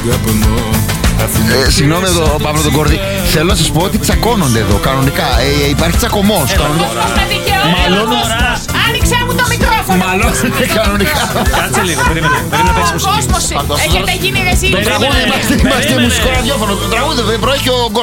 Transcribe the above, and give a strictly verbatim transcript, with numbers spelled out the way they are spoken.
Ε, συγγνώμη εδώ, Παύλο τον Κόρδη. Θέλω να σας πω ότι τσακώνονται εδώ, κανονικά. Ε, υπάρχει τσακωμός. Μαλώνουν. Άνοιξε μου το μικρόφωνο. Μαλώνονται κανονικά. Κάτσε λίγο, περίμενε. Πρέπει να παίξει μουσική. Κόσμος έχετε γίνει ρε εσύ. Το τραγούδι, είμαστε μουσικό ραδιόφωνο. Το τραγούδι προέχει ο Γκόρδης.